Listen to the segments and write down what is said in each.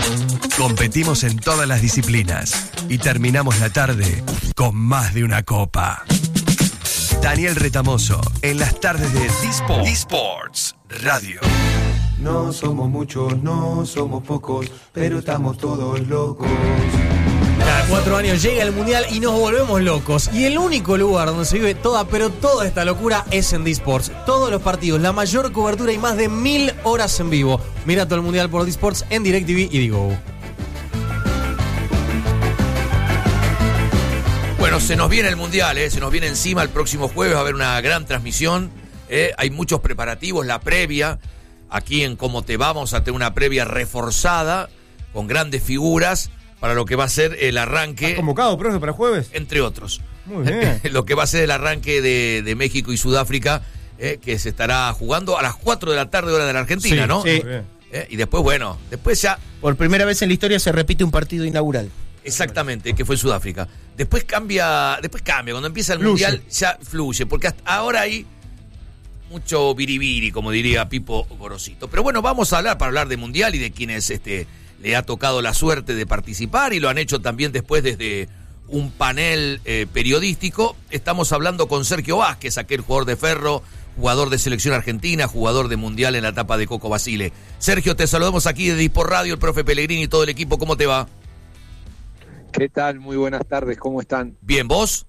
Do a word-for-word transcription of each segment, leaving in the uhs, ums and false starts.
Competimos en todas las disciplinas y terminamos la tarde con más de una copa. Daniel Retamoso en las tardes de eSports. eSports Radio. No somos muchos, no somos pocos, pero estamos todos locos. Cada cuatro años llega el Mundial y nos volvemos locos. Y el único lugar donde se vive toda, pero toda esta locura es en eSports. Todos los partidos, la mayor cobertura y más de mil horas en vivo. Mira todo el Mundial por eSports en DirecTV y Digo. Bueno, se nos viene el Mundial, ¿eh? Se nos viene encima el próximo jueves, va a haber una gran transmisión. ¿eh? Hay muchos preparativos, la previa. Aquí en Cómo Te Va vamos a tener una previa reforzada con grandes figuras para lo que va a ser el arranque. ¿Estás convocado, profe, para jueves? Entre otros. Muy bien. Lo que va a ser el arranque de, de México y Sudáfrica, eh, que se estará jugando a las cuatro de la tarde hora de la Argentina, Sí, ¿no? sí. Muy bien. Eh, y después, bueno, después ya... Por primera vez en la historia se repite un partido inaugural. Exactamente, que fue en Sudáfrica. Después cambia, después cambia. Cuando empieza el Fluye. Mundial ya fluye, porque hasta ahora hay mucho biribiri, como diría Pipo Gorosito. Pero bueno, vamos a hablar para hablar de Mundial y de quienes este, le ha tocado la suerte de participar y lo han hecho también después desde un panel eh, periodístico. Estamos hablando con Sergio Vázquez, aquel jugador de Ferro, jugador de selección argentina, jugador de Mundial en la etapa de Coco Basile. Sergio, te saludamos aquí de eSports Radio, el profe Pellegrini y todo el equipo. ¿Cómo te va? ¿Qué tal? Muy buenas tardes, ¿cómo están? Bien, ¿vos?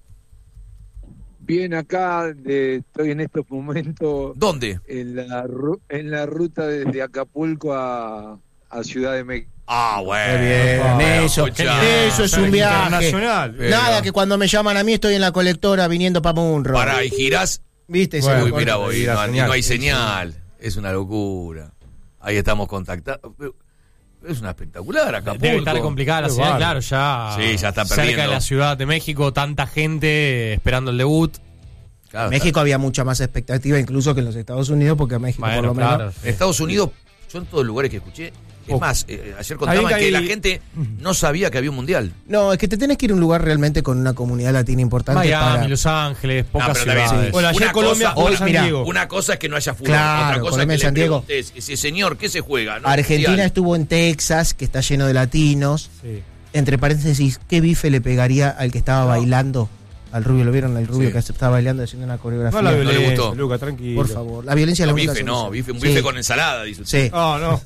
Bien, acá de, estoy en estos momentos... ¿Dónde? En la, ru- en la ruta desde Acapulco a, a Ciudad de México. Ah, bueno. Qué bien, Bueno, eso, escuchá. eso es un viaje. Internacional. Pero- Nada, que cuando me llaman a mí estoy en la colectora viniendo para Munro. Pará, y girás. ¿Viste? Bueno, Se Uy, lo mira, corto. voy, la no, señal. no hay señal. Es una locura. Ahí estamos contactados. Es una espectacular Acapulco. Debe estar complicada la Qué señal, bárbaro. claro, ya. Sí, ya está cerca perdiendo. de la Ciudad de México, tanta gente esperando el debut. Claro, En México había mucha más expectativa incluso que en los Estados Unidos, porque a México Bueno, por lo claro. menos... En Estados Unidos, yo en todos los lugares que escuché, es Oh. más, eh, ayer contaban Ahí que hay- la gente no sabía que había un mundial. No, es que te tenés que ir a un lugar realmente con una comunidad latina importante Miami, para... Los Ángeles, pocas Ah, pero está bien. ciudades. Bueno, ayer Una Colombia cosa- jugó una- San mirá, Diego. Una cosa es que no haya fútbol, Claro, otra cosa Colombia es y que San le Diego. preguntes, ese señor, ¿qué se juega? ¿no? Argentina Mundial. estuvo en Texas, que está lleno de latinos. Sí. Entre paréntesis, ¿qué bife le pegaría al que estaba bailando? Al rubio, ¿lo vieron? Al rubio Sí. que estaba bailando haciendo una coreografía. No la le violencia, gustó. Luca, tranquilo. Por favor, la violencia es No, la única bife, no, solución. bife, un Sí. bife con ensalada, dice usted. Sí. No, no.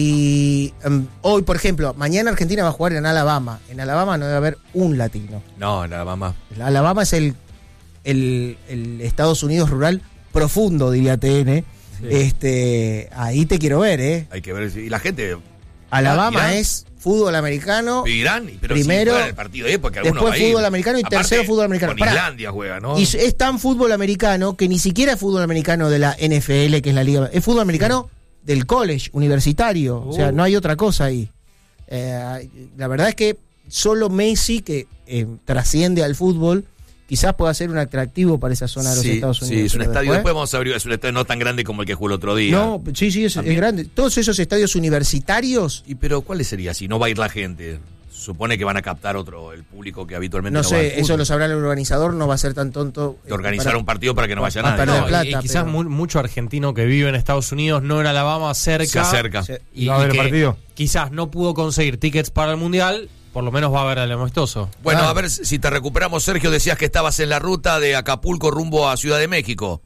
Y um, hoy, por ejemplo, mañana Argentina va a jugar en Alabama. En Alabama no debe haber un latino. No, la mamá. Alabama es el, el, el Estados Unidos rural profundo, diría T N. Sí. Este, ahí te quiero ver, ¿eh? Hay que ver. si- Y la gente. Alabama Irán. es fútbol americano. Irán, pero Primero, si juegan el partido de porque alguno después va a ir. fútbol americano y Aparte, tercero fútbol americano. Con Pará. Islandia juega, ¿no? Y es tan fútbol americano que ni siquiera es fútbol americano de la N F L, que es la liga. Es fútbol americano del college, universitario. O sea, Uh. no hay otra cosa ahí. Eh, la verdad es que solo Messi, que eh, trasciende al fútbol, quizás pueda ser un atractivo para esa zona de los sí, Estados Unidos. sí, es un pero estadio. Después, después- vamos a abrir. Es un estadio no tan grande como el que jugó el otro día. No, sí, sí, es, es También. grande. Todos esos estadios universitarios, ¿Y pero cuáles sería? Si no va a ir la gente. Supone que van a captar otro, el público que habitualmente no no, va al sé, eso fútbol. lo sabrá el organizador, no va a ser tan tonto. eh, De organizar para- un partido para que no vaya para nadie. perder No, plata. y quizás pero- mu- mucho argentino que vive en Estados Unidos, no en Alabama, cerca. se acerca. Sí. Y, ¿Va a haber y que partido? quizás no pudo conseguir tickets para el Mundial, por lo menos va a haber el amistoso. Bueno, Claro. a ver si te recuperamos, Sergio. Decías que estabas en la ruta de Acapulco rumbo a Ciudad de México.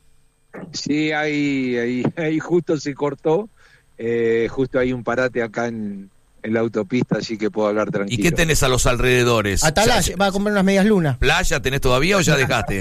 Sí, ahí, ahí, ahí justo se cortó, eh, justo hay un parate acá en, en la autopista, así que puedo hablar ¿Y tranquilo. qué tenés a los alrededores? Atalaya, O sea, va a comprar unas medias lunas. ¿Playa tenés todavía o ya dejaste?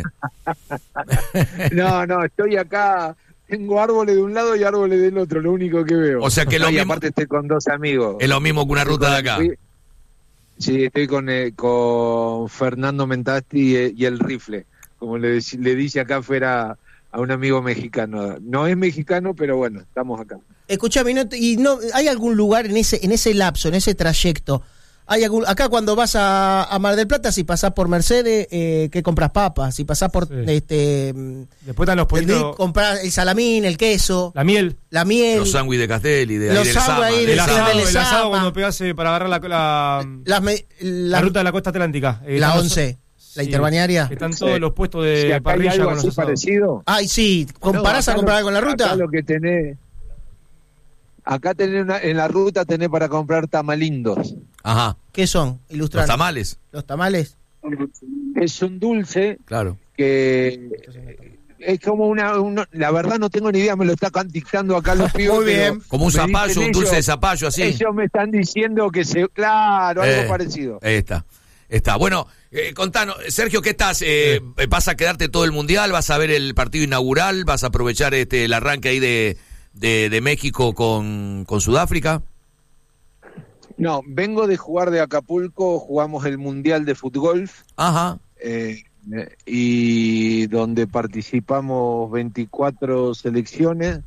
No, no, estoy acá, tengo árboles de un lado y árboles del otro, lo único que veo. O sea que lo No, y mismo- aparte estoy con dos amigos. Es lo mismo que una ruta de acá. Fui- Sí, estoy con, eh, con Fernando Mentasti y, y el rifle, como le, dec- le dice acá fuera a un amigo mexicano. No es mexicano, pero bueno, estamos acá. Escuchame, ¿no te- y no, ¿hay algún lugar en ese, en ese lapso, en ese trayecto? ¿Hay algún, acá cuando vas a, a Mar del Plata, si pasás por Mercedes, eh, ¿qué compras? Papas. Si pasás por Sí. este Después están los Tendrí, pollitos. comprar el salamín, el queso, La miel. la miel, Los sándwiches de Castelli, de Los ahí del sándwiches Sama, ahí del del El Sama. asado, de el asado Sama. cuando pegás eh, para agarrar la, la, las me- la la, ruta de la costa atlántica. Eh, la están los- once, la sí, interbanearia. Están Sí. todos los puestos de Si acá hay parrilla algo con los así asados. parecido. Ay, sí, ¿comparás No, a acá comprar lo- algo en la ruta? Acá lo que tenés, acá tenés una, en la ruta tenés para comprar tamalindos. Ajá. ¿Qué son? Los Ilustrar. tamales. Los tamales. Es un dulce Claro. que es como una, una- la verdad no tengo ni idea, me lo está dictando acá los pibes. Muy bien. pero Como un me zapallo, dicen un dulce de ellos- zapallo así. Ellos me están diciendo que se, claro, algo Eh, parecido. Ahí está. Está. Bueno, eh, contanos, Sergio, ¿qué estás? Eh, ¿Vas a quedarte todo el mundial? ¿Vas a ver el partido inaugural? ¿Vas a aprovechar este el arranque ahí de, de, de México con, con Sudáfrica? No, vengo de jugar de Acapulco, jugamos el Mundial de Fútbol. Ajá. Eh, y donde participamos veinticuatro selecciones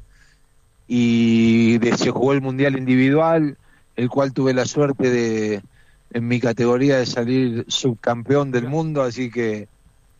y de- se jugó el mundial individual, el cual tuve la suerte de en mi categoría de salir subcampeón del mundo, así que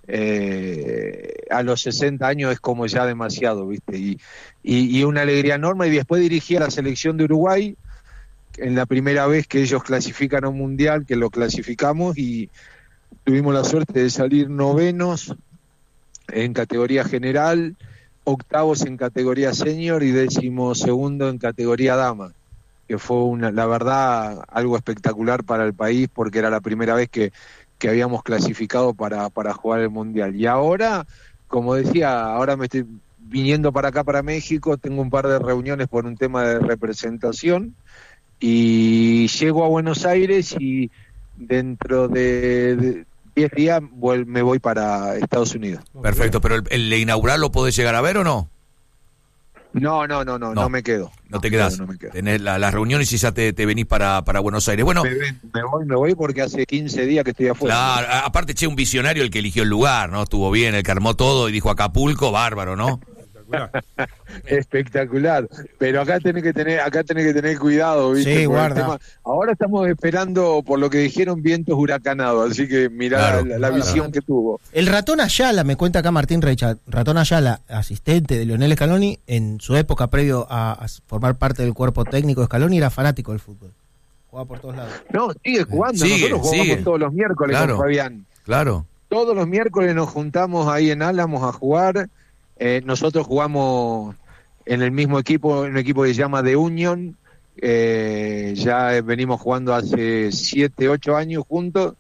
eh, a los sesenta años es como ya demasiado, ¿viste? Y, y, y una alegría enorme, y después dirigí a la selección de Uruguay en la primera vez que ellos clasifican a un mundial, que lo clasificamos, y tuvimos la suerte de salir novenos en categoría general, octavos en categoría senior y décimo segundo en categoría dama, que fue una, la verdad, algo espectacular para el país porque era la primera vez que, que habíamos clasificado para, para jugar el mundial. Y ahora, como decía, ahora me estoy viniendo para acá, para México, tengo un par de reuniones por un tema de representación y llego a Buenos Aires y dentro de, de diez días vuel- me voy para Estados Unidos. Perfecto, pero el, el inaugural lo podés llegar a ver o no? No, no, no, no, No. no me quedo. No te me quedás. quedo, no me quedo. Tenés la- las reuniones y ya te, te venís para, para Buenos Aires. Bueno, Me, ven- me voy, me voy porque hace quince días que estoy afuera. claro, a- aparte, che, un visionario el que eligió el lugar, ¿no? Estuvo bien, el que armó todo y dijo Acapulco, bárbaro, ¿no? Espectacular. Pero acá tenés que tener, acá tenés que tener cuidado, ¿viste? Sí, Por el guarda. tema- Ahora estamos esperando, por lo que dijeron, vientos huracanados, así que mirá Claro, la, la claro. visión que tuvo. El ratón Ayala, me cuenta acá Martín Recha, ratón Ayala, asistente de Lionel Scaloni, en su época previo a, a formar parte del cuerpo técnico de Scaloni, era fanático del fútbol. Jugaba por todos lados. No, sigue jugando. Sigue, Nosotros jugamos sigue. todos los miércoles Claro. con Fabián. Claro. Todos los miércoles nos juntamos ahí en Álamos a jugar. Eh, nosotros jugamos en el mismo equipo, en un equipo que se llama The Union. Eh, ya venimos jugando hace siete, ocho años juntos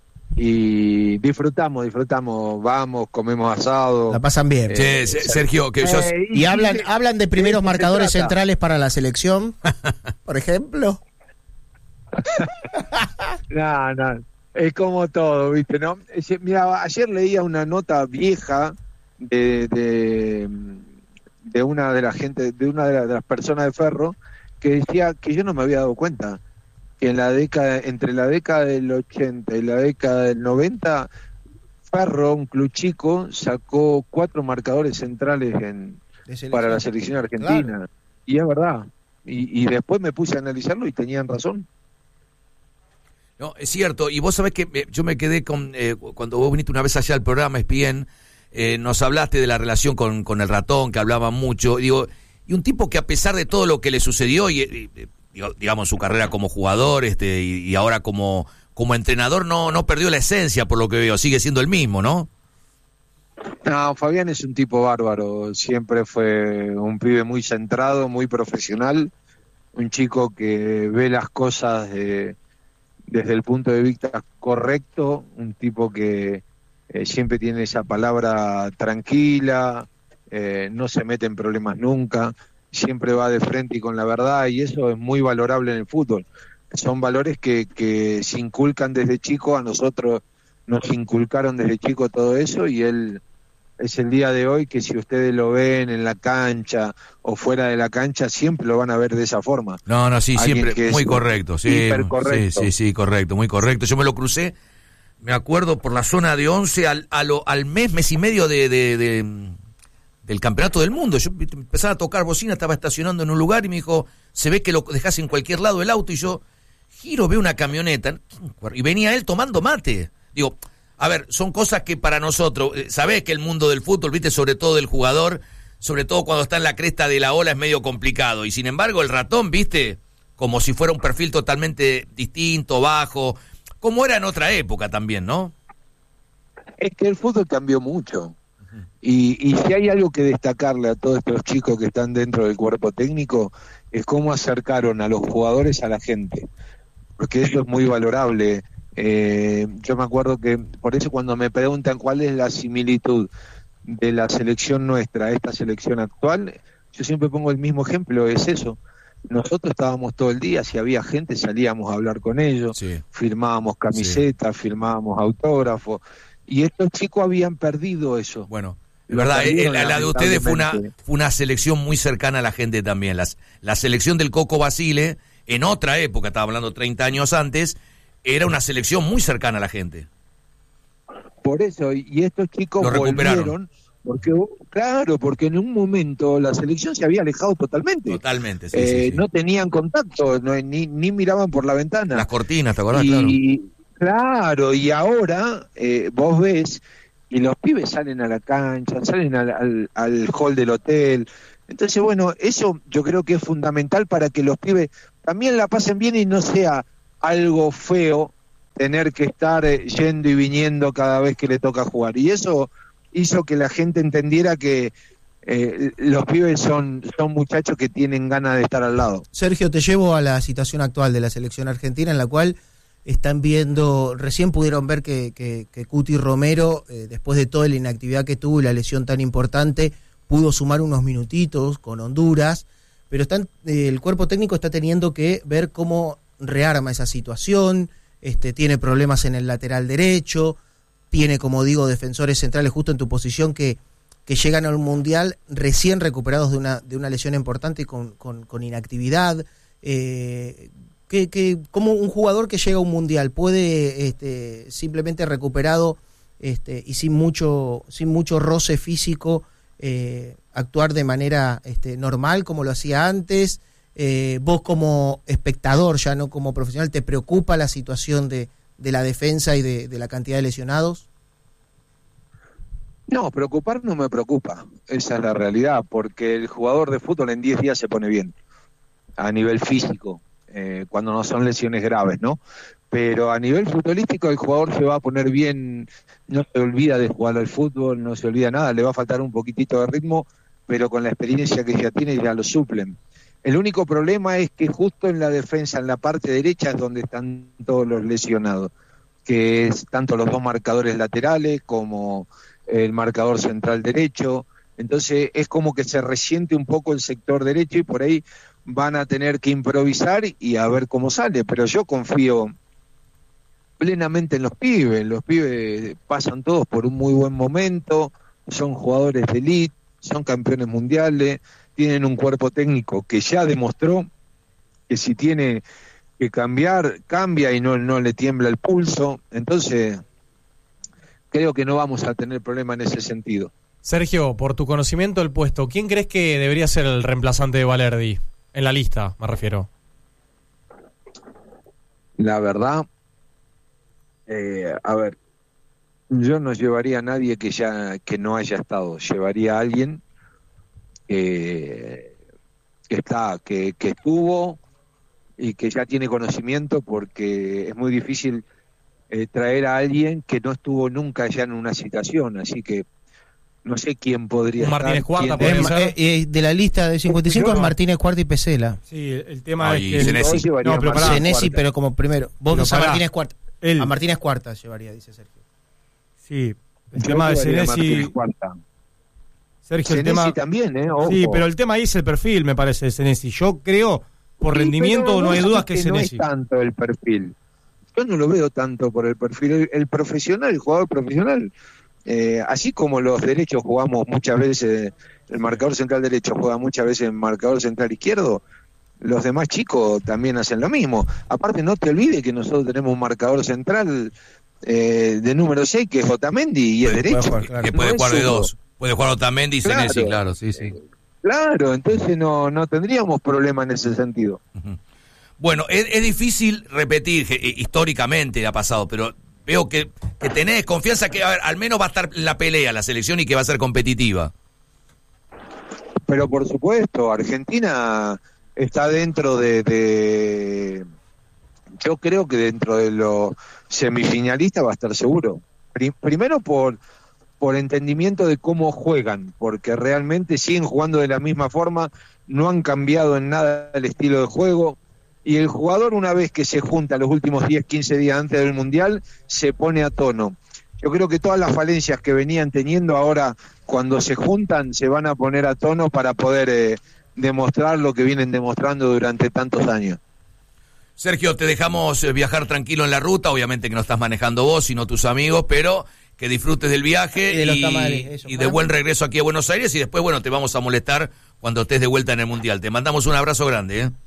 y disfrutamos, disfrutamos, vamos, comemos asado. La pasan bien. Che, Se- Sergio, que yo... Eh, Y hablan, de- hablan de primeros de eso se marcadores trata. centrales para la selección, por ejemplo. No, no, es como todo, ¿viste? ¿No? Es- Mira, ayer leía una nota vieja de, de, de una de la gente, de una de, la- de las personas de Ferro, que decía que yo no me había dado cuenta que en la década, entre la década del ochenta y la década del noventa, Ferro, un club chico, sacó cuatro marcadores centrales en, De selección. para la selección argentina. Claro. Y es verdad. Y, y después me puse a analizarlo y tenían razón. No, es cierto, y vos sabés que eh, yo me quedé con, eh, cuando vos viniste una vez allá al programa, E S P N, eh, nos hablaste de la relación con, con el ratón, que hablaba mucho, y digo, y un tipo que a pesar de todo lo que le sucedió, y, y, y, digo, digamos, su carrera como jugador, este, y, y ahora como, como entrenador, no, no perdió la esencia, por lo que veo, sigue siendo el mismo, ¿no? No, Fabián es un tipo bárbaro, siempre fue un pibe muy centrado, muy profesional, un chico que ve las cosas de- desde el punto de vista correcto, un tipo que eh, siempre tiene esa palabra tranquila, eh, no se mete en problemas nunca, siempre va de frente y con la verdad, y eso es muy valorable en el fútbol. Son valores que, que se inculcan desde chico, a nosotros nos inculcaron desde chico todo eso, y él es el día de hoy que si ustedes lo ven en la cancha o fuera de la cancha, siempre lo van a ver de esa forma. No, no, sí, Alguien siempre, que es muy correcto, sí, hipercorrecto. sí, sí, sí, correcto, muy correcto. Yo me lo crucé, me acuerdo, por la zona de once al, a lo- al mes, mes y medio de, de- de- del campeonato del mundo. Yo empezaba a tocar bocina, estaba estacionando en un lugar y me dijo, se ve que lo dejás en cualquier lado el auto, y yo giro, veo una camioneta y venía él tomando mate. Digo, a ver, son cosas que para nosotros, eh, sabés que el mundo del fútbol, viste, sobre todo del jugador, sobre todo cuando está en la cresta de la ola, es medio complicado. Y sin embargo, el ratón, viste, como si fuera un perfil totalmente distinto, bajo, como era en otra época también, ¿no? Es que el fútbol cambió mucho. Y, y si hay algo que destacarle a todos estos chicos que están dentro del cuerpo técnico, es cómo acercaron a los jugadores a la gente, porque eso es muy valorable. Eh, yo me acuerdo que, por eso cuando me preguntan cuál es la similitud de la selección nuestra a esta selección actual, yo siempre pongo el mismo ejemplo, es eso. Nosotros estábamos todo el día, si había gente salíamos a hablar con ellos, Sí. firmábamos camisetas, sí. firmábamos autógrafos, y estos chicos habían perdido eso. Bueno, es Lo verdad, eh, perdieron, la, la de ustedes fue una, lamentablemente. fue una selección muy cercana a la gente también. Las, la selección del Coco Basile, en otra época, estaba hablando treinta años antes, era una selección muy cercana a la gente. Por eso, y y estos chicos Lo recuperaron. volvieron, porque claro, porque en un momento la selección se había alejado totalmente. Totalmente, sí, Eh, sí, sí. No tenían contacto, no, ni, ni miraban por la ventana. Las cortinas, ¿te acordás? Claro. Y claro, y ahora eh, vos ves, y los pibes salen a la cancha, salen al, al, al hall del hotel. Entonces, bueno, eso yo creo que es fundamental para que los pibes también la pasen bien y no sea algo feo tener que estar eh, yendo y viniendo cada vez que le toca jugar. Y eso hizo que la gente entendiera que eh, los pibes son, son muchachos que tienen ganas de estar al lado. Sergio, te llevo a la situación actual de la selección argentina, en la cual están viendo, recién pudieron ver que, que, que Cuti Romero, eh, después de toda la inactividad que tuvo y la lesión tan importante, pudo sumar unos minutitos con Honduras, pero están, eh, el cuerpo técnico está teniendo que ver cómo rearma esa situación. Este, tiene problemas en el lateral derecho, tiene, como digo, defensores centrales justo en tu posición que, que llegan al Mundial recién recuperados de una, de una lesión importante y con, con, con inactividad. Eh, que, que, ¿Cómo un jugador que llega a un Mundial puede este, simplemente recuperado este, y sin mucho, sin mucho roce físico eh, actuar de manera este, normal como lo hacía antes? Eh, vos como espectador, ya no como profesional, ¿te preocupa la situación de, de la defensa y de, de la cantidad de lesionados? No, preocupar no me preocupa, esa es la realidad, porque el jugador de fútbol en diez días se pone bien, a nivel físico, eh, cuando no son lesiones graves, ¿no? Pero a nivel futbolístico el jugador se va a poner bien, no se olvida de jugar al fútbol, no se olvida nada, le va a faltar un poquitito de ritmo, pero con la experiencia que ya tiene ya lo suplen. El único problema es que justo en la defensa, en la parte derecha, es donde están todos los lesionados, que es tanto los dos marcadores laterales como el marcador central derecho. Entonces es como que se resiente un poco el sector derecho y por ahí van a tener que improvisar y a ver cómo sale. Pero yo confío plenamente en los pibes. Los pibes pasan todos por un muy buen momento, son jugadores de elite, son campeones mundiales, tienen un cuerpo técnico que ya demostró que si tiene que cambiar, cambia y no, no le tiembla el pulso. Entonces, creo que no vamos a tener problema en ese sentido. Sergio, por tu conocimiento del puesto, ¿quién crees que debería ser el reemplazante de Valerdi? En la lista, me refiero. La verdad, eh, a ver, yo no llevaría a nadie que ya que no haya estado, llevaría a alguien que, que está, que, que estuvo y que ya tiene conocimiento, porque es muy difícil eh, traer a alguien que no estuvo nunca ya en una situación, así que no sé quién podría estar. Martínez Cuarta, quién- podría Es, ser. eh, eh, de la lista de cincuenta y cinco Yo es no- Martínez Cuarta y Pesela. Sí, el, el tema Ay, es que... Senesi. Yo llevaría No, pero a pará. Martínez Senesi, Cuarta. pero como primero. Vos Pero ves a pará. Martínez Cuarta. Él. A Martínez Cuarta llevaría, dice Sergio. Sí, el Yo tema de llevaría a Martínez Senesi... Cuarta. Sergio, el Senesi tema... también, ¿eh? Ojo. Sí, pero el tema ahí es el perfil, me parece, de Senesi. Yo creo, por Sí, rendimiento, pero no hay es dudas que es no es Senesi. tanto el perfil. Yo no lo veo tanto por el perfil. El, el profesional, el jugador profesional, eh, así como los derechos jugamos muchas veces, el marcador central derecho juega muchas veces en marcador central izquierdo, los demás chicos también hacen lo mismo. Aparte, no te olvides que nosotros tenemos un marcador central eh, de número seis, que es Otamendi, y es Puede derecho. jugar, claro. Que No puede es jugar de zurdo. dos. Puede jugar Otamendi y Claro. Senesi, claro, sí, sí. Claro, entonces no, no tendríamos problema en ese sentido. Ujú. Bueno, es, es difícil repetir, que, eh, históricamente ha pasado, pero veo que, que tenés confianza que a ver, al menos va a estar en la pelea la selección y que va a ser competitiva. Pero por supuesto, Argentina está dentro de, de yo creo que dentro de los semifinalistas va a estar seguro. Pri- primero por por entendimiento de cómo juegan, porque realmente siguen jugando de la misma forma, no han cambiado en nada el estilo de juego, y el jugador, una vez que se junta los últimos diez, quince días antes del Mundial, se pone a tono. Yo creo que todas las falencias que venían teniendo ahora, cuando se juntan, se van a poner a tono para poder eh, demostrar lo que vienen demostrando durante tantos años. Sergio, te dejamos viajar tranquilo en la ruta, obviamente que no estás manejando vos, sino tus amigos, pero que disfrutes del viaje y de, los y, tamales, eso, y de buen regreso aquí a Buenos Aires, y después, bueno, te vamos a molestar cuando estés de vuelta en el Mundial. Te mandamos un abrazo grande, ¿eh?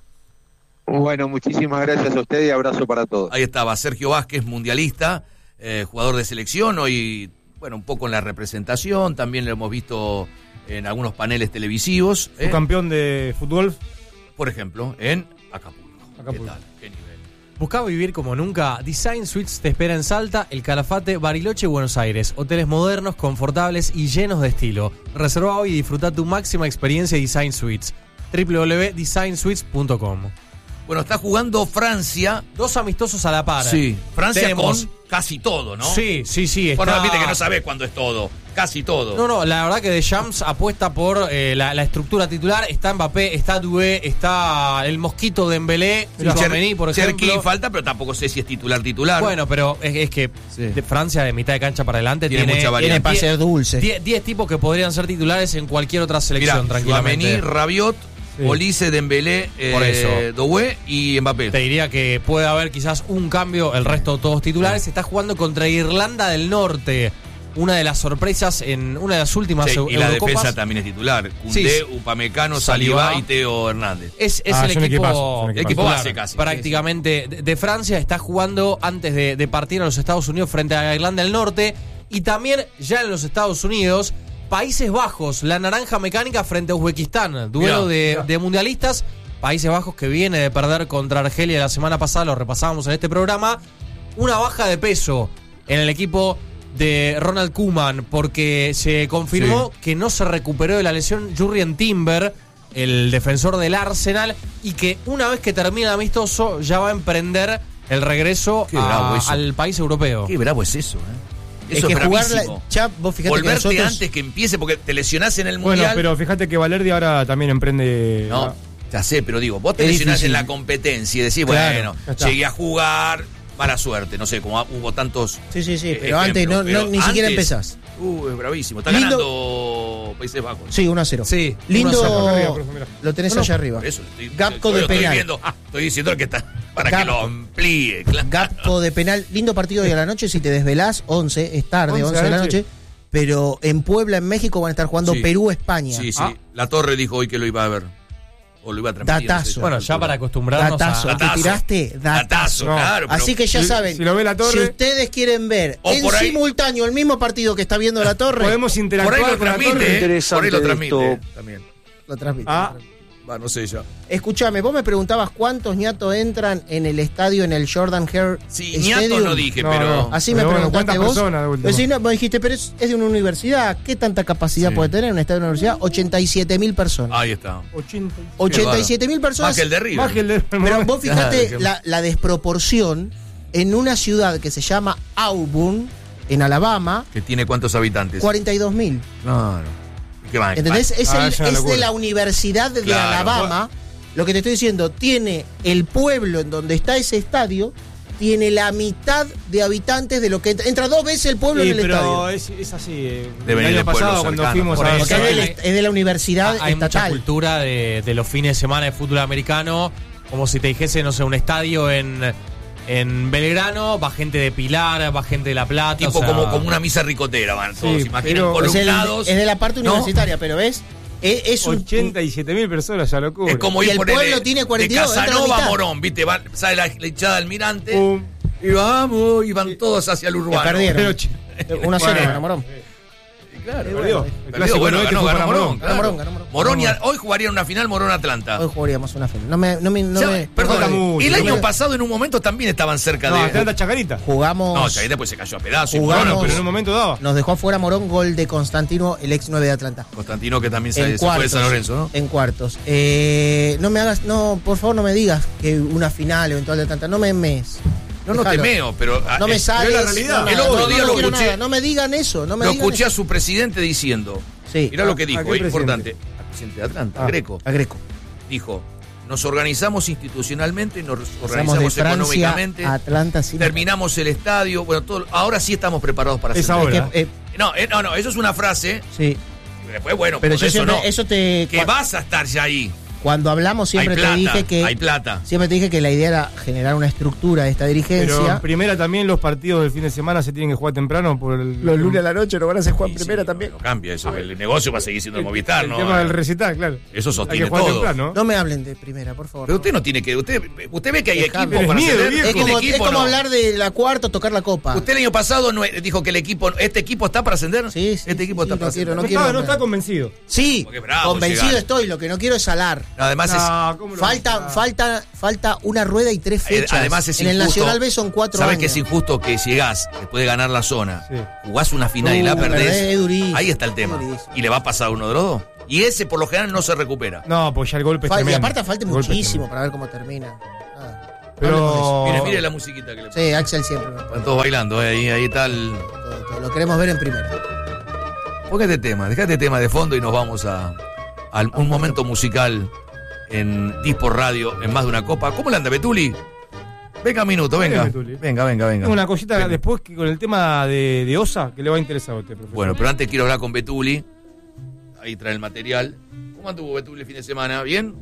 Bueno, muchísimas gracias a ustedes y abrazo para todos. Ahí estaba Sergio Vázquez, mundialista, eh, jugador de selección, hoy, bueno, un poco en la representación, también lo hemos visto en algunos paneles televisivos. Fue ¿eh? campeón de fútbol. Por ejemplo, en Acapulco. Acapulco. ¿Qué tal? ¿Qué nivel? Buscá vivir como nunca. Design Suites te espera en Salta, El Calafate, Bariloche y Buenos Aires. Hoteles modernos, confortables y llenos de estilo. Reserva hoy y disfruta tu máxima experiencia Design Suites. doble u doble u doble u punto design suites punto com. Bueno, está jugando Francia. Dos amistosos a la par. Sí, Francia Tenemos- con casi todo, ¿no? Sí, sí, sí. Está... Bueno, viste que no sabés cuándo es todo. Casi todo. No, no, la verdad que Deschamps apuesta por eh, la, la estructura titular. Está Mbappé, está Doué, está el mosquito de Dembélé, Cher- Tchouaméni, por Cherki ejemplo. falta, pero tampoco sé si es titular titular. Bueno, pero es, es que Sí. de Francia de mitad de cancha para adelante Tiene tiene, mucha variedad. Tiene para die- ser dulce. die- diez tipos que podrían ser titulares en cualquier otra selección, Mirá, tranquilamente. Tchouaméni, Rabiot, Sí. Olise, Dembélé, eh, Por eso. Doué y Mbappé. Te diría que puede haber quizás un cambio, el resto todos titulares. Está jugando contra Irlanda del Norte. Una de las sorpresas en una de las últimas Sí, Eu- y la Eurocopas. defensa también es titular. Sí, Koundé, sí. Upamecano, Saliba Saliba y Teo Hernández. Es, es Ah, el es un equipo, equipazo, es un equipazo. Equipo titular, base casi. prácticamente de, de Francia. Está jugando antes de, de partir a los Estados Unidos frente a Irlanda del Norte. Y también ya en los Estados Unidos, Países Bajos, la naranja mecánica frente a Uzbekistán. Duelo Mirá, de, mirá. de mundialistas. Países Bajos que viene de perder contra Argelia la semana pasada, lo repasábamos en este programa. Una baja de peso en el equipo de Ronald Koeman, porque se confirmó Sí. que no se recuperó de la lesión Jurrien Timber, el defensor del Arsenal, y que una vez que termine el amistoso ya va a emprender el regreso Qué bravo a- eso. al país europeo. Qué bravo es eso, ¿eh? Es Eso es, que jugar la, bravísimo. ya vos fijate Volverte que nosotros, antes que empiece porque te lesionás en el Bueno, Mundial. pero fíjate que Valerdi ahora también emprende. No, ah, ya sé, pero digo, vos te Es lesionás difícil. en la competencia y decís, Claro, bueno, ya está. llegué a jugar, mala suerte, no sé, como hubo tantos. Sí, sí, sí, eh, pero antes no, ejemplos, no- pero ni siquiera antes- empezás. Uh, es bravísimo. Está Lindo- ganando Países Bajos. Sí, uno a cero. Sí, Lindo, uno a cero. Acá arriba, profe, mirá. lo tenés No, no, allá arriba. Por eso estoy, Gapco yo de lo estoy penal. viendo. Ah, estoy diciendo el que está para que Gapco. lo amplíe. Claro. Gapco de penal, lindo partido hoy a la noche si te desvelás, once, es tarde, once once de la noche. noche, pero en Puebla, en México van a estar jugando Sí. Perú-España. Sí, sí. Ah. La Torre dijo hoy que lo iba a ver. O lo iba a transmitir. Datazo. no sé, Bueno, ya para acostumbrarnos Datazo, a... ¿te tiraste? Datazo. Datazo, No. claro. pero- Así que ya si- saben, si lo ve la Torre- si ustedes quieren ver O en por ahí- simultáneo el mismo partido que está viendo la Torre, Podemos por ahí interactuar lo con la transmite, Torre. ¿eh? Interesante Por ahí lo transmite esto. también. lo transmite. Ah. Va, no sé ya. Escuchame, vos me preguntabas cuántos ñatos entran en el estadio, en el Jordan Hare Sí, Stadium. ñato no dije, No, pero. no. Así me Pero bueno, preguntaste ¿cuántas vos. personas de última? Pero si no, vos dijiste, pero es, es de una universidad. ¿Qué tanta capacidad Sí. puede tener un estadio de una universidad? ochenta y siete mil personas. Ahí está. ochenta. ochenta y siete mil Más personas. que el de River. Más que el de. Pero vos fijate Claro, que- la, la desproporción en una ciudad que se llama Auburn, en Alabama, Que tiene cuántos habitantes. cuarenta y dos mil. Claro. ¿Qué va? ¿Entendés? Es, Ah, el- es una es de locura. la Universidad de Claro. Alabama. Lo que te estoy diciendo, tiene el pueblo en donde está ese estadio, tiene la mitad de habitantes de lo que entra. Entra dos veces el pueblo Sí, en el pero estadio. es, es así. eh, De el venir de año pueblos pasado, cuando cercanos, fuimos por a. eso. Porque es de, la- hay- es de la universidad Hay mucha estatal. cultura de, de los fines de semana de fútbol americano, como si te dijese, no sé, un estadio en, en Belgrano, va gente de Pilar, va gente de La Plata. Tipo o sea, como, como una misa ricotera, van todos. Sí, Imaginan pero- es, el- columnados. es de la parte ¿no? universitaria, pero ves, es, es un. ochenta y siete mil personas, ya locura. Es como Y ir el por pueblo tiene cuarenta y dos, de entra la Casanova a mitad. Morón, ¿viste? Va- sale la, la hinchada del Almirante Pum. y vamos, y van todos hacia el que urbano. perdieron. Pero ch- uno a cero, Bueno. ganó Morón. Claro, Perdió. El Perdió, clásico bueno, no es que ganó, fue ganó para Morón. Morón. claro. Ganó Morón, ganó Morón. Morón y- hoy jugaría una final Morón-Atlanta. Hoy jugaríamos una final. No me, no me, no O sea, me- perdón, falta mucho. el No año me- pasado en un momento también estaban cerca No, de... Atlanta Chacarita. Jugamos. No, Chacarita pues se cayó a pedazos. y Jugamos- Morón, Pero en un momento daba. Nos dejó afuera Morón, gol de Constantino, el ex nueve de Atlanta. Constantino que también se, En se fue de cuartos. San Lorenzo, ¿no? En cuartos. Eh, no me hagas, no, por favor no me digas que una final eventual de Atlanta. No me mes. No, no Dejalo. temeo, pero... No me eh, sales. es la realidad. No, El no, otro no, día no lo quiero escuché. nada. No me digan eso. No me Lo digan escuché a eso. su presidente diciendo... Sí. Mirá lo que ¿A dijo, qué es importante. presidente? Al presidente de Atlanta, Ah. Greco. A Greco. Dijo, nos organizamos institucionalmente, nos Pasamos de organizamos Francia económicamente, a Atlanta. Sin terminamos el estadio, bueno, todo, ahora sí estamos preparados para Es ascender. ahora. Que, eh, No, eh, no, no, eso es una frase, sí. después bueno, Pero por yo eso siempre, no, eso te. que cua- vas a estar ya ahí. Cuando hablamos siempre hay plata, te dije que. hay plata. Siempre te dije que la idea era generar una estructura de esta Pero dirigencia. en primera también los partidos del fin de semana se tienen que jugar temprano por el... la noche lo van a hacer jugar Sí, sí, no cambia eso, el negocio va a seguir siendo el Movistar, el ¿no? tema del recital, claro. Eso Hay sostiene que jugar todo. temprano. No me hablen de primera, por favor. Pero usted no tiene que, usted, usted ve que hay Dejame. equipos para Tienes miedo, ascender, viejo. es y el como, es equipo como no. hablar de la cuarta o tocar la copa. Usted el año pasado no dijo que el equipo, este equipo está para ascender. Sí, sí, este equipo sí, está no para quiero, ascender. No, no quiero está, no hablar. está convencido. Sí, Porque bravo convencido llegar. estoy, lo que no quiero es salar. Además es, No, ¿cómo lo Falta, vas a- falta, falta una rueda y tres eh, fechas. además es en el injusto. Nacional B son cuatro ¿Sabes años. que es injusto que si llegás después de ganar la zona, Sí. jugás una final y la Uh, perdés? perdés, es durísimo, Ahí está el es tema. durísimo. Y le va a pasar a uno de los dos. Y ese por lo general no se recupera. No, pues ya el golpe es Fal- y tremendo. aparte falta El golpe es muchísimo tremendo. para ver cómo termina. Nada. Pero- Hablemos de Mire, Oh. mire la musiquita que le eso. pone. Sí, Axel siempre. nos pone Están todos bailando, eh, ahí, ahí está el... todo, todo. Lo queremos ver en primera. Ponga este tema, deja este tema de fondo y nos vamos a, a un momento musical en Dispor Radio, en Más de una Copa. ¿Cómo le anda, Betuli? Venga, minuto, venga. Venga, Betuli. Venga, venga, venga. Tengo una cosita Venga. después que con el tema de, de Osa que le va a interesar a usted, profesor. Bueno, pero antes quiero hablar con Betuli. Ahí trae el material. ¿Cómo anduvo Betuli el fin de semana? ¿Bien?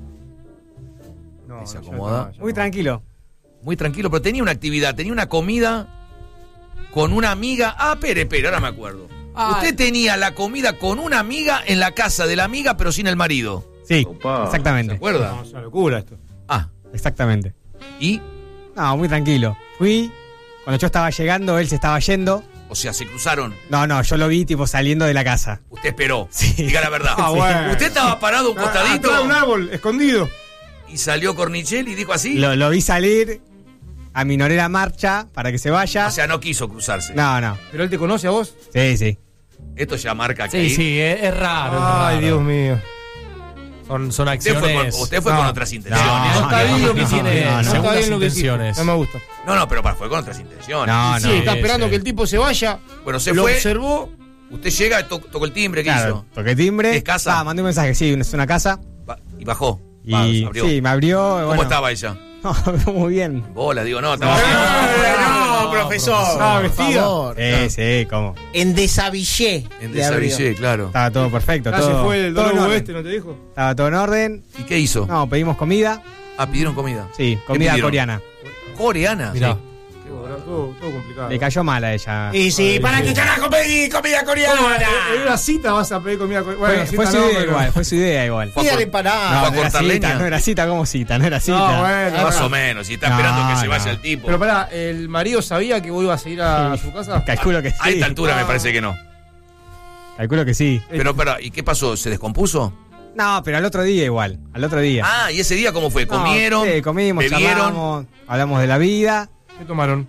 No, Ahí se ya acomoda. está, ya Muy está. tranquilo. Muy tranquilo, pero tenía una actividad, tenía una comida con una amiga. Ah, espere, espere, ahora me acuerdo. Ah. Usted tenía la comida con una amiga en la casa de la amiga, pero sin el marido. Sí, Opa. ¿Se exactamente. acuerda? No, es una locura esto. Ah, Exactamente. y, No, muy tranquilo. Fui, cuando yo estaba llegando, él se estaba yendo. o sea, se cruzaron. No, no, yo lo vi tipo saliendo de la casa. Usted esperó. Sí. Diga la verdad. Ah, bueno. Usted estaba parado un Ah, costadito atrás de un árbol, escondido. y salió Cornichel y dijo así. Lo, lo vi salir, aminoré la marcha para que se vaya. O sea, no quiso cruzarse. No, no. ¿Pero él te conoce a vos? Sí, sí. Esto ya marca que Sí, ahí- sí, es, es raro. es Ay, raro. Dios mío. Son, son Usted fue, acciones. con, usted fue No. con otras intenciones. No, No, está bien lo que no, tiene. no, no. No está segundas bien lo que intenciones. hiciste. No me gusta. No, no, pero para, fue con otras intenciones. No, sí, no. está sí, esperando sí. que el tipo se vaya. Bueno, se lo fue. observó. Usted llega, to- tocó el timbre, ¿qué Claro, hizo? toqué timbre. ¿Es casa? Ah, mandé un mensaje, sí, es una casa. Va- y bajó. Y Va, abrió. sí, me abrió. ¿Cómo bueno. estaba ella? No, muy bien. Bola, digo, no, estaba no, profesor. Ah, por vestida. favor. Sí, sí, ¿cómo? En Desavillé. en le abrió. Desavillé, claro. Estaba todo perfecto. Casi todo, fue el todo en dolor orden. este, ¿no te dijo? Estaba todo en orden. ¿Y qué hizo? No, pedimos comida. Ah, pidieron comida. Sí, comida pidieron? coreana. Coreana. Mirá. Qué bueno, todo, todo complicado. Le cayó mal a ella. Y sí, ¿para qué carajo pedí comida ¿Cómo? ¿En coreana? en una cita vas a pedir comida? Bueno, Fue, cita fue su no, idea pero- igual, fue su idea igual. Fue a Pídale cor- empanada. ¿Va a no, era cortar cita, leña? no era cita como cita, no era cita. No, bueno. Más bueno. o menos, si está No, esperando que se no. vaya el tipo. Pero pará, ¿el marido sabía que vos ibas a ir a Sí. su casa? Calculo que sí. A esta altura me parece que no. Calculo que sí. Pero, pero, ¿y qué pasó? ¿Se descompuso? No, pero al otro día igual. Al otro día. Ah, ¿y ese día cómo fue? No, ¿Comieron? sí, comimos, ¿Bebieron? charlamos, hablamos de la vida. ¿Qué tomaron?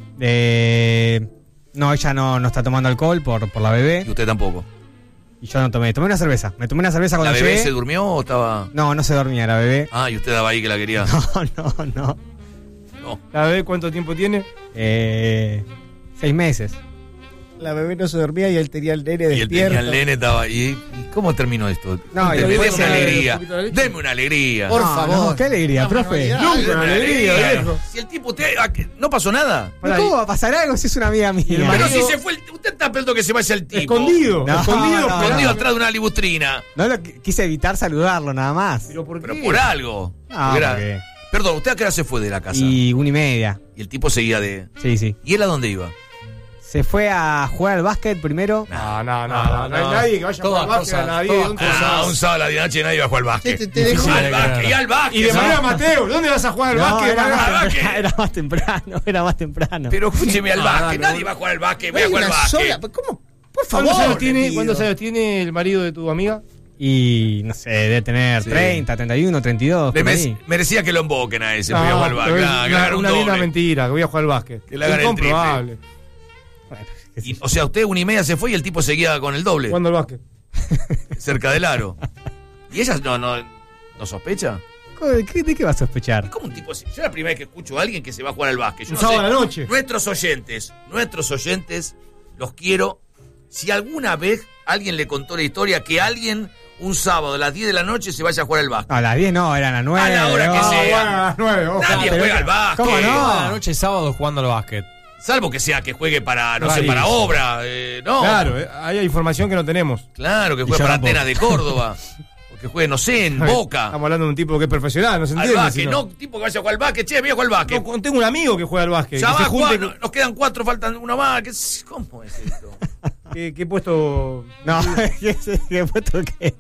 De... No, ella no, no está tomando alcohol por, por la bebé. Y usted tampoco. Y yo no tomé. Tomé una cerveza. Me tomé una cerveza ¿La cuando bebé llegué. se durmió o estaba...? No, no se dormía la bebé. Ah, y usted daba ahí que la quería. No, no, no. No. ¿La bebé cuánto tiempo tiene? Eh, seis meses. La bebé no se dormía y él tenía el nene Y él despierto. tenía el nene, estaba ahí. ¿Y cómo terminó esto? No, y Deme después una se- alegría. un poquito de leche. Deme una alegría. Por No, favor. no, qué alegría, Una profe. manualidad. Nunca Deme una una alegría, viejo. Si el tipo, usted, ¿a qué? ¿no pasó nada? ¿Pero ¿Cómo va a pasar algo si es una amiga mía? el Pero marido- si se fue, el- usted está esperando que se vaya el tipo. Escondido, No, escondido, no, esperando. Escondido atrás de una libustrina. No lo qu- quise evitar saludarlo nada más. ¿Pero por qué? Pero por algo. No, Porque era- porque- Perdón, ¿usted a qué hora se fue de la casa? Y, Y una y media. el tipo seguía de... Sí, sí. ¿Y él a dónde iba? Se fue a jugar al básquet primero. No, no, no, No, no, no hay no. nadie que vaya a Todas jugar básquet a cosas, nadie. todas ¿Dónde cosas. vas? Ah, un sábado a la noche nadie va a jugar al básquet. Te- te dejo- al básquet, y al básquet. Y de ¿sabes? manera Mateo, ¿dónde vas a jugar al No, básquet? era, Maga? más básquet. temprano, era más temprano, era más temprano. Pero escúcheme al Ah, básquet. no, Nadie va a jugar al básquet. No Voy a hay jugar al una básquet. sola. ¿Cómo? Por favor. ¿Cuántos años, le tiene, pido. ¿Cuántos años tiene el marido de tu amiga? Y no sé, debe tener Sí. treinta, treinta y uno, treinta y dos. Le por me- ahí. merecía que lo emboquen a ese. No, voy a jugar al pero básquet. es Ah, una, que hagan un una linda doble. mentira, que voy a jugar al básquet. Que le hagan el Incomprobable. Bueno, qué sé Y, yo. o sea, usted una y media se fue y el tipo seguía con el doble, Jugando al básquet. cerca del aro. ¿Y ella no, no, no sospecha? ¿De qué, de qué vas a sospechar? ¿Cómo un tipo así? Yo la primera vez que escucho a alguien que se va a jugar al básquet. Yo Un no sábado sé, a la noche. Nuestros oyentes, nuestros oyentes, los quiero. Si alguna vez alguien le contó la historia que alguien un sábado a las diez de la noche se vaya a jugar al básquet. No, a las diez no, eran a las nueve. A la hora que no. sea. Bueno, a las nueve, ojo. Nadie pero- juega al básquet. ¿Cómo no? Toda la noche sábado jugando al básquet. Salvo que sea que juegue para, no sé, Rarísimo. para obra. Eh, no. Claro, eh, ahí hay información que no tenemos. Claro, que Y juegue yo para tampoco. Atenas de Córdoba. O que juegue, no sé, en Boca. Estamos hablando de un tipo que es profesional, no se Al entiende. básquet, si no un tipo que vaya a jugar al básquet. Che, voy a jugar al básquet. No, tengo un amigo que juega al básquet. Ya que va se a junte jugar, con- no- nos quedan cuatro, faltan uno más. ¿Qué es- ¿Cómo es esto? ¿Qué, qué puesto? No, ¿qué, qué puesto qué?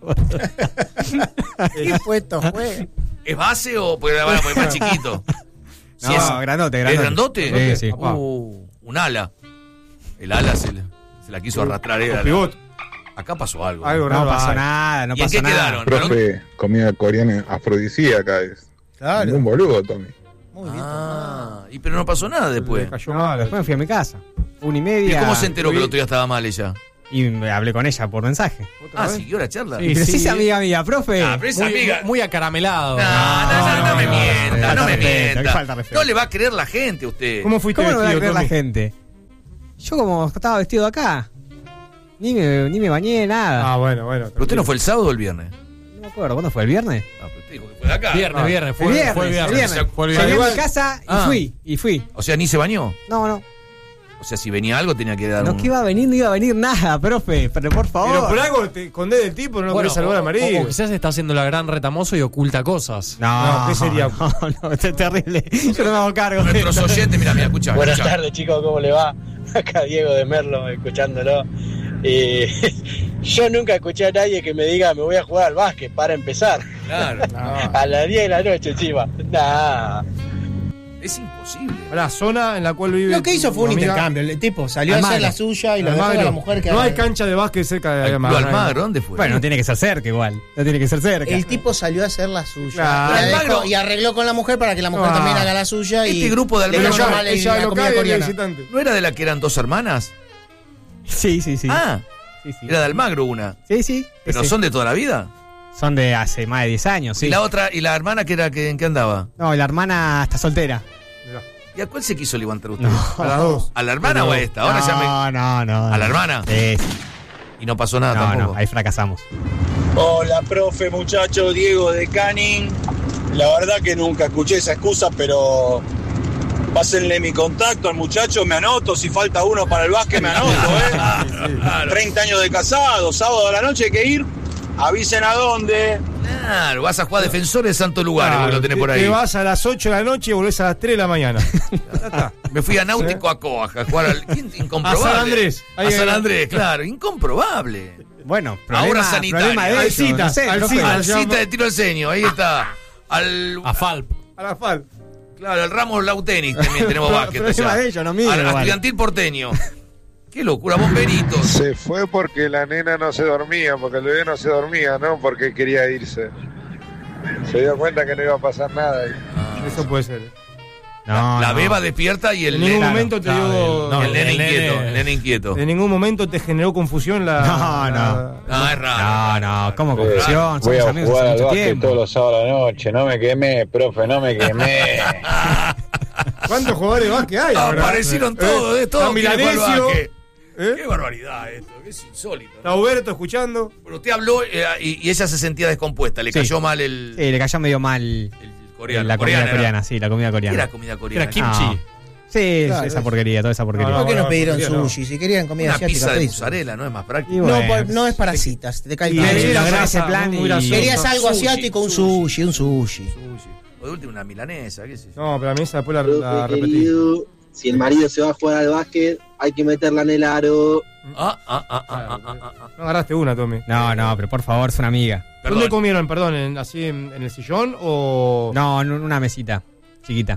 ¿Qué puesto fue? ¿Es base o porque bueno, porque es más chiquito? Si No, es, grandote, ¿Es grandote. grandote? Sí, sí. Uh, un ala. El ala se, le- se la quiso arrastrar. Era Con pivot. Acá pasó algo. Algo No raro pasó hay. nada, no ¿Y en pasó qué nada. quedaron? Profe, comida coreana afrodisíaca es. Claro. Ningún boludo, Tommy. Muy bien. Ah, y pero no pasó nada después. Le cayó No, mal. después me fui a mi casa. Una y ¿Y media. cómo se enteró que el otro día estaba mal ella? Y me hablé con ella por mensaje. Ah, ¿siguió la charla? Sí. Pero si es amiga mía, profe. Ah, pero es Muy, amiga. muy acaramelado. No, no, no, no me no, mienta, falta no me respeto, mienta. falta respeto. No le va a creer la gente a usted. ¿Cómo fuiste ¿Cómo no me va a vestido, creer la Tommy? gente? Yo como estaba vestido acá. Ni me, ni me bañé, nada. Ah, bueno, bueno. ¿Pero usted no fue el sábado o el viernes? No me acuerdo, ¿cuándo fue? ¿El viernes? Ah, pero usted dijo que fue de acá. Viernes, Ah. viernes. Fue el viernes, fue el viernes. el viernes. Fue el Llegué viernes. a mi casa y Ah. fui, y fui. O sea, ni se bañó. No, no. O sea, si venía algo tenía que dar No un... que iba a venir, no iba a venir nada, profe. Pero por favor. Pero por algo te escondés del tipo, no lo Bueno, querés saludar a o- María. O, o quizás está haciendo la gran retamoso y oculta cosas. No, No, ¿qué sería? No, no, esto es terrible. Yo no me hago cargo. de Nuestros esto. oyentes, mira, mira, escucha. Buenas escucha. tardes, chicos, ¿cómo le va? Acá Diego de Merlo, escuchándolo. Eh, yo nunca escuché a nadie que me diga me voy a jugar al básquet para empezar. Claro. A las diez de la noche encima. Nah. Es imposible. La zona en la cual vive. Lo que hizo tu fue un amiga. intercambio. El tipo salió a Almagro. hacer la suya y lo dejó a Almagro. la mujer que No haga- hay cancha de básquet cerca de Al Club Almagro. Almagro, ¿dónde fue? Bueno, no tiene que ser cerca igual. No tiene que ser cerca. El tipo salió a hacer la suya. Claro. Y, la dejó- Almagro. y arregló con la mujer para que la mujer Ah. también haga la suya. Y Este grupo de le Almagro- cayó mal el- Ella la local comida y el coreana. visitante. ¿No era de la que eran dos hermanas? Sí, sí, sí. Ah, sí, sí. era de Almagro una. Sí, sí. ¿Pero Sí. son de toda la vida? Son de hace más de diez años, sí. ¿Y la otra, y la hermana que era que, en qué andaba? No, la hermana está soltera. ¿Y ¿Y a cuál se quiso levantar usted? A las dos. ¿A la hermana o a esta? Ahora no, ya me... no, no. ¿A la hermana? Sí, sí. Y no pasó nada No, tampoco. no, ahí fracasamos. Hola, profe, muchacho, Diego de Canning. La verdad que nunca escuché esa excusa, pero pásenle mi contacto al muchacho, me anoto. Si falta uno para el básquet, me anoto, ¿eh? Claro. treinta años de casado, sábado a la noche hay que ir. Avisen a dónde. Claro, vas a jugar Defensores de Santo Lugares, porque lo tenés te, por ahí. te vas a las ocho de la noche y volvés a las tres de la mañana. Ya está. Me fui a Náutico a Coaja a jugar al. ¿Quién? Incomprobable. A San Andrés. A Ahí- San Andrés, claro. Incomprobable. Bueno, Ahora problema, sanitaria. problema de ellos, Alcita, no sé, Alcita. profe. Al se llama- cita de tiro al ceño, ahí está. Al. A Falp. A la fal. Claro, el Ramos Lautenis también tenemos Pero- básquet. problema allá. de ellos, no mío, Al igual. estudiantil porteño. Qué locura, bomberitos. Se fue porque la nena no se dormía, porque el bebé no se dormía, no porque quería irse. Se dio cuenta que no iba a pasar nada. y- Eso puede ser. No, La no. beba despierta y el En ningún nene- momento te claro, dio. el- no, el nene el nene- inquieto, el nene inquieto. En ningún momento te generó confusión la. No, la- No, es raro. No, no, como Eh, confusión, Voy somos a amigos jugar hace al mucho básquet tiempo. todos los sábados a la noche. No me quemé, profe, no me quemé. ¿Cuántos jugadores de básquet hay ahora? Aparecieron todos, Eh, de todos. está Milanesio. Qué ¿Eh? barbaridad esto, que es insólito. Está Huberto escuchando. Pero usted habló eh, y, y ella se sentía descompuesta, le Sí. cayó mal el, Sí, le cayó medio mal el coreano. la comida coreana, coreana, era. sí, la comida ¿Qué coreana. era comida coreana? Era kimchi. No. Sí, Claro, esa es- porquería, toda esa porquería. No, ¿Por qué no, nos pidieron no, no. sushi? Si querían comida Una asiática, pizza de pedís. mozzarella, ¿no es más práctico? Y No, bueno, pues, no es para citas, te cae Y mal. le Sí, logré la ese grasa, plan muy y... grasosa. Querías algo Sushi, asiático, un sushi. sushi, un sushi. Sushi. O de última una milanesa, qué sé yo. No, pero a mí esa después la, la Profe repetí. querido, si el marido se va a jugar al básquet, hay que meterla en el aro. Ah, ah, ah, ah, ah, ah, ah, ah. No agarraste una, Tommy. No, no, pero por favor, es una amiga. Perdón. ¿Dónde comieron, perdón? ¿En, ¿Así en, en el sillón o.? No, en una mesita, chiquita.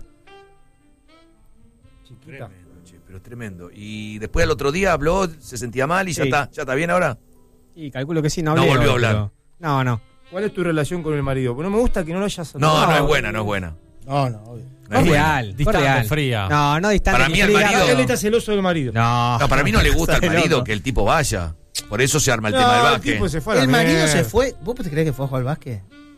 Chiquita. Tremendo, che, pero tremendo. Y después al otro día habló, se sentía mal y ya Sí. está. ¿Ya está bien ahora? Y calculo que sí, no No hablé. volvió a hoy, hablar. pero- No, no. ¿Cuál es tu relación con el marido? Porque no me gusta que no lo hayas. No, no, es buena, no es buena. No, no, obvio. No Fue es buena. real, fue Distante, real. fría. No, no distante. Para ni mí el fría, marido- pero- Él está celoso del marido. No. No, para mí no le gusta al Está marido loco. que el tipo vaya. Por eso se arma el tema No, del el básquet. tipo se fue a la El marido mierda. se fue. ¿Vos te crees que fue a jugar al básquet? No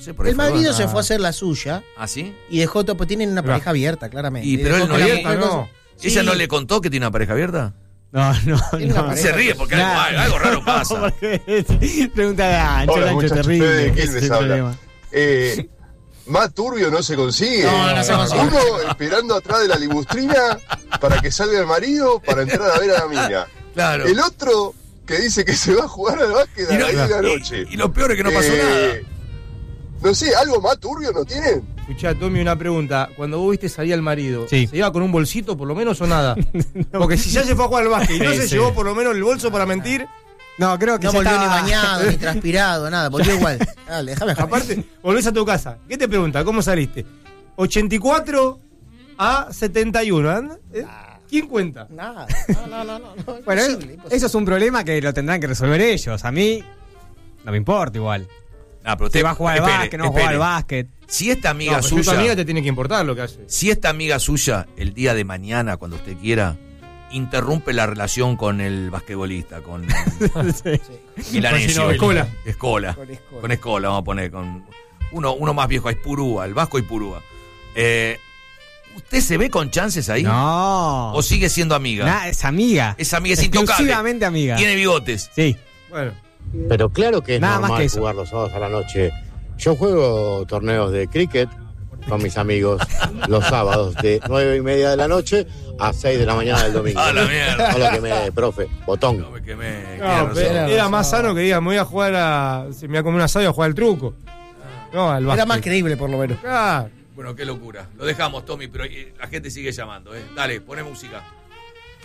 sé, por ahí El fue marido bueno. se fue a hacer la suya. ¿Ah, sí? Y dejó todo, pues tienen una Claro. pareja abierta, claramente. Y, pero dejó él no que la abierta, mujer no. Sí. ¿Ella no le contó que tiene una pareja abierta? No, no, Tiene una no. pareja. Se ríe porque algo, Nah. algo raro pasa. Pregunta de Ancho, Hola, Ancho muchachos, terrible. Fede de ese Quilmes es el habla. problema. Eh, más turbio no se consigue. No, no se consigue. Uno esperando atrás de la libustrina para que salga el marido para entrar a ver a la mina. Claro. El otro que dice que se va a jugar al básquet a Y, no- las diez de la y- noche. y lo peor es que no pasó Eh, nada. No sé, ¿algo más turbio no tienen? Escuchá, Tommy, una pregunta. Cuando vos viste salir al marido, Sí. ¿se iba con un bolsito por lo menos o nada? Porque si ya se fue a jugar al básquet y no Sí, se sí. llevó por lo menos el bolso para mentir, No, creo que No ya volvió ni estaba- bañado, ni transpirado, nada. Volvió igual. Dale, déjame dejar. aparte, volvés a tu casa. ¿Qué te pregunta? ¿Cómo saliste? ochenta y cuatro a setenta y uno. ¿anda? ¿Eh? ¿Quién cuenta? Nada. No, no, no. no, no. Bueno, Imposible, imposible. eso es un problema que lo tendrán que resolver ellos. A mí no me importa igual. Ah, pero Si usted- va a jugar al espere, básquet, no va a jugar al espere. básquet. Si esta amiga No, pero si tu suya, amiga te tiene que importar lo que hace. si esta amiga suya, el día de mañana, cuando usted quiera, interrumpe la relación con el basquetbolista, con Milanesio. Con Escola. Escola. Con Escola. Con Escola, vamos a poner con uno, uno más viejo, es Purúa, el Vasco y Purúa. Eh, ¿Usted se ve con chances ahí? No. ¿O sigue siendo amiga? Nah, es amiga. Es amiga, es intocable. Exclusivamente amiga. Tiene bigotes. Sí. Bueno, Pero claro que es Nada más normal que eso. jugar los sábados a la noche. Yo juego torneos de cricket con mis amigos los sábados de nueve y media de la noche a seis de la mañana del domingo. A la mierda. Hola que me, profe, botón. No me quemé. tiene no, razón. pero razón. era más sano que diga, me voy a jugar a. Si me voy a comer un asado y a jugar al truco. No, al básquet. Era más creíble, por lo menos. Claro. Bueno, qué locura. Lo dejamos, Tommy, pero eh, la gente sigue llamando. ¿eh? Dale, poné música.